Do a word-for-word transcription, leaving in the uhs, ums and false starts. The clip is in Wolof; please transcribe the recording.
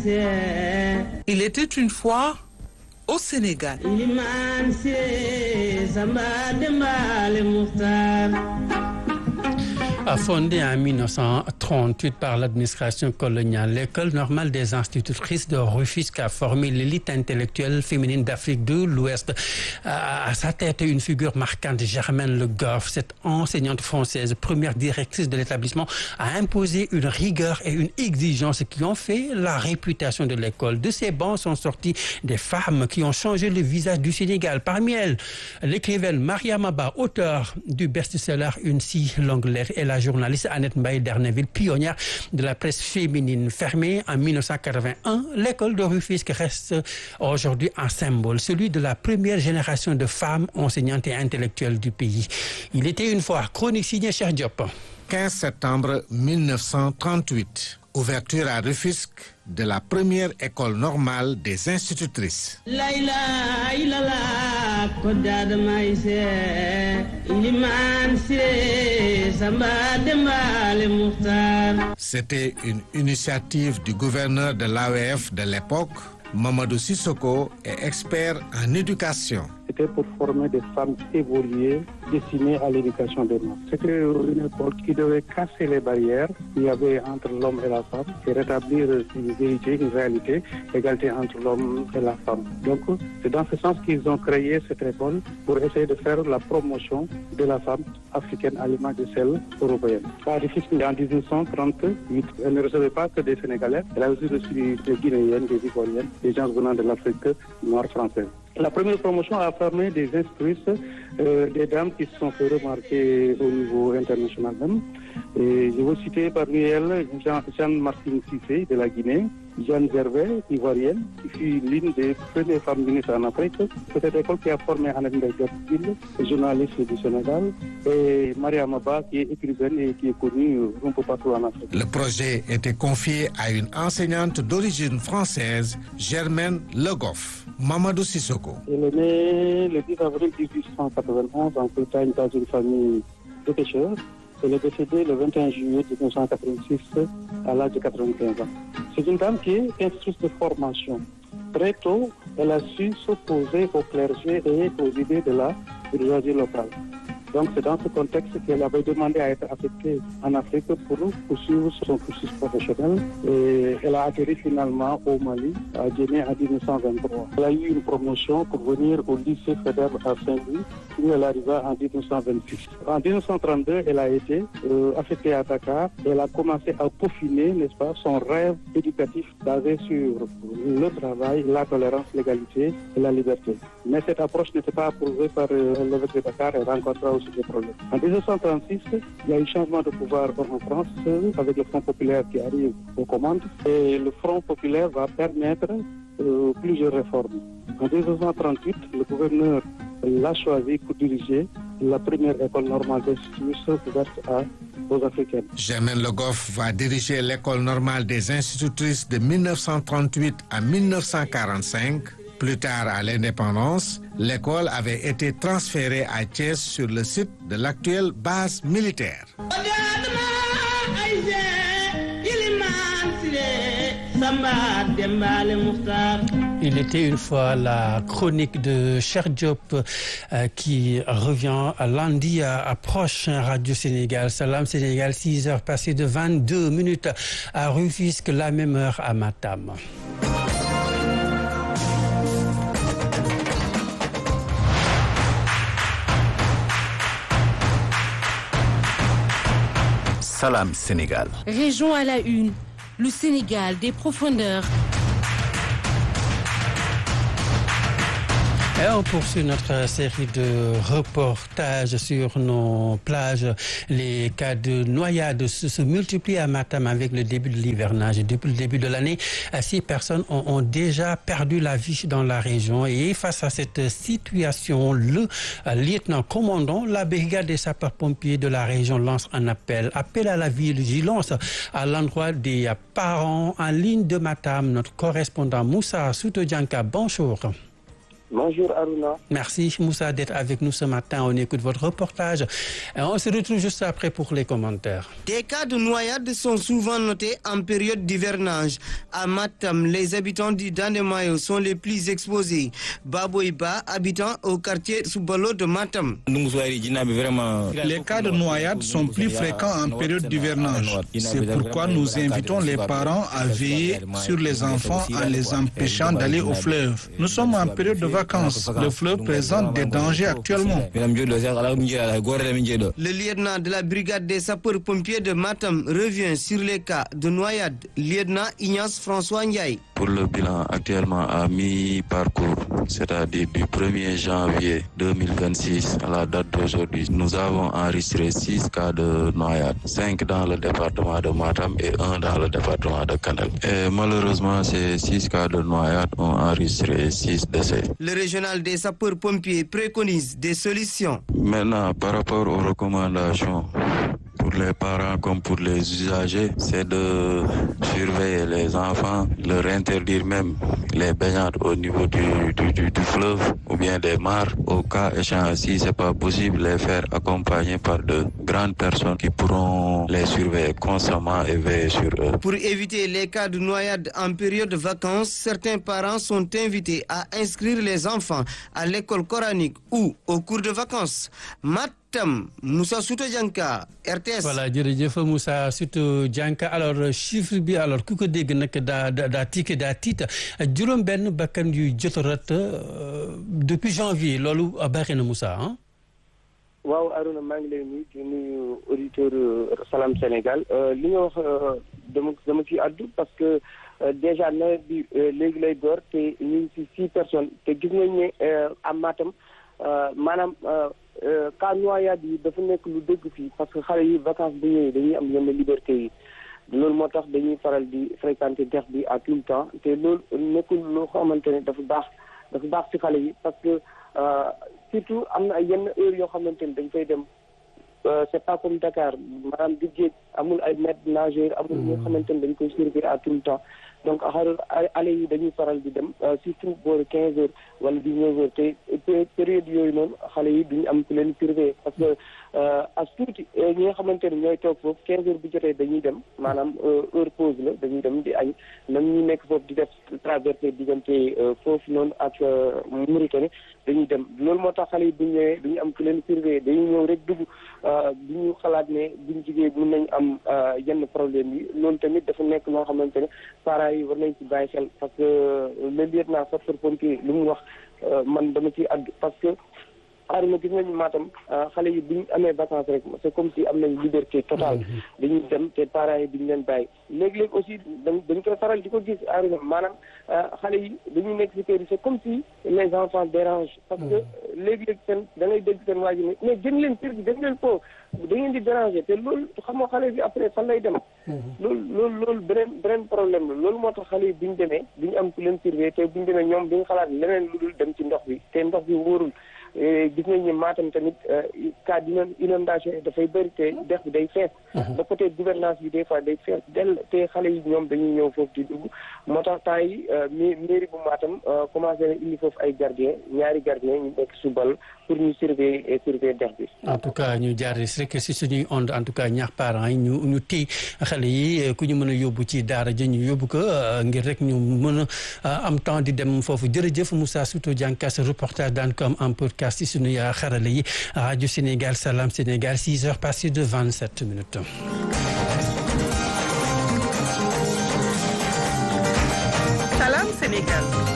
Il était une fois au Sénégal. Fondée en mille neuf cent trente-huit par l'administration coloniale, l'école normale des institutrices de Rufisque a formé l'élite intellectuelle féminine d'Afrique de l'Ouest. À sa tête, une figure marquante, Germaine Le Goff, cette enseignante française, première directrice de l'établissement, a imposé une rigueur et une exigence qui ont fait la réputation de l'école. De ces bancs sont sorties des femmes qui ont changé le visage du Sénégal. Parmi elles, l'écrivaine Mariama Ba, auteure du best-seller Une si longue lettre, et la journaliste Annette Mbaye Derneville, pionnière de la presse féminine. Fermée en mille neuf cent quatre-vingt-un, l'école de Rufisque reste aujourd'hui un symbole, celui de la première génération de femmes enseignantes et intellectuelles du pays. Il était une fois chronique signée Cheikh Diop. quinze septembre mille neuf cent trente-huit. Ouverture à Rufisque de la première école normale des institutrices. C'était une initiative du gouverneur de l'A O F de l'époque, Mamadou Sissoko, est expert en éducation. C'était pour former des femmes évoluées, destinées à l'éducation des masses. C'était une école qui devait casser les barrières qu'il y avait entre l'homme et la femme et rétablir une vérité, une réalité, l'égalité entre l'homme et la femme. Donc, c'est dans ce sens qu'ils ont créé cette école pour essayer de faire la promotion de la femme africaine à l'image de celle européenne. À Rufisque, en dix-neuf cent trente-huit, elle ne recevait pas que des Sénégalais, elle a aussi reçu des Guinéennes, des Ivoiriennes, des gens venant de l'Afrique noire française. La première promotion a formé des instructrices, euh, des dames qui se sont fait remarquer au niveau international même. Et je veux citer parmi elles Jean, Jeanne-Martine Cissé de la Guinée, Jeanne Gervais, ivoirienne, qui fut l'une des premières femmes ministres en Afrique. C'est cette école qui a formé Annette Mbaye Derneville, journaliste du Sénégal, et Mariama Ba, qui est écrivaine et qui est connue un peu partout en Afrique. Le projet était confié à une enseignante d'origine française, Germaine Le Goff. Mamadou Sissoko. Elle est née le dix avril mille huit cent quatre-vingt-onze en Bretagne dans une famille de pêcheurs. Elle est décédée le vingt et un juillet mille neuf cent quatre-vingt-six à l'âge de quatre-vingt-quinze ans. C'est une dame qui est instructrice de formation. Très tôt, elle a su s'opposer au clergé et aux idées de la bourgeoisie locale. Donc c'est dans ce contexte qu'elle avait demandé à être affectée en Afrique pour poursuivre son cursus professionnel. Et elle a atterri finalement au Mali, à Djenné en mille neuf cent vingt-trois. Elle a eu une promotion pour venir au lycée Faidherbe à Saint-Louis, où elle arriva en mille neuf cent vingt-six. En mille neuf cent trente-deux, elle a été euh, affectée à Dakar. Elle a commencé à peaufiner, n'est-ce pas, son rêve éducatif basé sur le travail, la tolérance, l'égalité et la liberté. Mais cette approche n'était pas approuvée par euh, l'évêque de Dakar et rencontra aussi des problèmes. En mille neuf cent trente-six, il y a eu changement de pouvoir en France avec le Front populaire qui arrive aux commandes. Et le Front populaire va permettre euh, plusieurs réformes. En mille neuf cent trente-huit, le gouverneur l'a choisi pour diriger la première école normale d'institutrices ouverte à, aux Africaines. Germaine Le Goff va diriger l'école normale des institutrices de mille neuf cent trente-huit à mille neuf cent quarante-cinq. Plus tard, à l'indépendance, l'école avait été transférée à Thiès sur le site de l'actuelle base militaire. Il était une fois la chronique de Cheikh Diop euh, qui revient à lundi à, à prochain Radio Sénégal. Salam Sénégal, six heures passées de vingt-deux minutes à Rufisque, la même heure à Matam. Salam Sénégal. Région à la une, le Sénégal des profondeurs. Et on poursuit notre série de reportages sur nos plages. Les cas de noyade se, se multiplient à Matam avec le début de l'hivernage. Depuis le début de l'année, six personnes ont, ont déjà perdu la vie dans la région. Et face à cette situation, le lieutenant-commandant, la brigade des sapeurs-pompiers de la région lance un appel. Appel à la vigilance à l'endroit des parents en ligne de Matam. Notre correspondant Moussa Soutodianka, bonjour. Bonjour Aruna. Merci Moussa d'être avec nous ce matin. On écoute votre reportage. Et on se retrouve juste après pour les commentaires. Des cas de noyade sont souvent notés en période d'hivernage. À Matam, les habitants du Dandemayo sont les plus exposés. Baboiba, habitant au quartier Soubalo de Matam. Les cas de noyade sont plus fréquents en période d'hivernage. C'est pourquoi nous invitons les parents à veiller sur les enfants en les empêchant d'aller au fleuve. Nous sommes en période de vacances. Le fleuve présente des dangers actuellement. Le lieutenant de la brigade des sapeurs-pompiers de Matam revient sur les cas de noyade. Lieutenant Ignace François Ndiaye. Pour le bilan actuellement à mi-parcours, c'est-à-dire du premier janvier deux mille vingt-six à la date d'aujourd'hui, nous avons enregistré six cas de noyade, cinq dans le département de Matam et un dans le département de Kanel. Et malheureusement, ces six cas de noyade ont enregistré six décès. Le régional des sapeurs-pompiers préconise des solutions. Maintenant, par rapport aux recommandations, pour les parents comme pour les usagers, c'est de surveiller les enfants, leur interdire même les baignades au niveau du, du, du, du fleuve ou bien des mares. Au cas échéant, si c'est pas possible, les faire accompagner par de grandes personnes qui pourront les surveiller constamment et veiller sur eux. Pour éviter les cas de noyade en période de vacances, certains parents sont invités à inscrire les enfants à l'école coranique ou au cours de vacances. Matam, Moussa Souto Dianka, R T S. Voilà, jërëjëf Moussa Souto Dianka. Alors chiffre bi alors ku ko dégg nag daa daa tiit daa tiit juróom benn bakkan yu jot a rat depuis janvier loolu baaxee na Moussa ah. waaw Aruna maa ngi lay nuyu di nuyu auditeur Salam Sénégal li nga wax dama dama ci àddu parce que déjà nawet bi léegi lay door te ñu ngi ci six personnes te gis nañ ne am Matam maanaam cas noyade yi dafa nekk lu dëgg fii parce que xale yi vacances bu ñëwee dañuy am yenn liberté yi loolu moo tax dañuy faral di fréquenter dex bi à tout le temps te loolu nekkul loo xamante ne dafa baax dafa baax ci xale yi parce que surtout am na ay yenn heure yoo xamante ni dañ koy dem c'est pas comme Dakar maanaam di géej amul ay maître nageur amul ñoo xamante ni dañ koy surveiller à tout le temps donc xaral ale yi dañuy faral di dem surtout boori quinze heures wala dix-neuf heures te période yooyu noonu xale yi duñu am ku leen surveiller parce que as tuuti ñi nga xamante ne ñooy toog foofu quinze heures bu jotee dañuy dem maanaam heure pause la dañuy dem di añ même ñu nekk foofu di def traversé diggante foofu noonu ak Mauritanie dañuy dem loolu moo tax xale yi buñ ñëwee duñu am ku leen surveiller dañuy ñëw rek dugg du ñu xalaat ne buñ jigee mën nañ am yenn problème yi loolu tamit dafa nekk loo xamante ne parents yi war nañ ci bàyyi xel parce que le lieutenant sapeur-pompier lu mu wax man dama ci àddu parce que Aruna gis nañu Matam xale yi buñ amee vacances rek c'est comme si am nañ liberté totale dañuy dem te parents yi duñu leen bàyyi léegi-léegi aussi dañ dañ koy faral di ko gis Aruna maanaam xale yi dañuy nekk ci kër yi c'est comme si les enfants dérangent parce que léegi-léegi seen da ngay dégg seen waajur ne mais jën leen kër gi def leen foofu da ngeen di déranger te loolu xam nga xale bi après fan lay dem loolu loolu loolu beneen beneen problème la loolu moo tax xale yi buñu demee duñu am ku leen surveiller te buñu demee ñoom duñu xalaat leneen lu dul dem ci ndox bi te ndox bi wóorul gis nañ ne Matam tamit cas d'inondation yi dafay bëri te dex bi day fees ba côté gouvernance bi des fois day fees del te xale yi ñoom dañuy ñëw foofu di dugg moo tax temps yi mairie bu Matam commencé na indi foofu ay gardien ñaari gardien ñu nekk subal pour ñu surveiller et surveiller dex bi en tout cas ñu jaar rek si suñuy onde en tout cas ñaax parents yi ñu ñu téy xale yi ku ñu mën a yóbbu ci daara ja ñu yóbbu ko ngir rek ñu mën a am temps di dem foofu jërëjëf Moussa Souto Dianka sa reportage daan ko am en podcast si suñu xarale yi Radio Sénégal Salam Sénégal six heures passées de vingt-sept minutes. Salam Sénégal.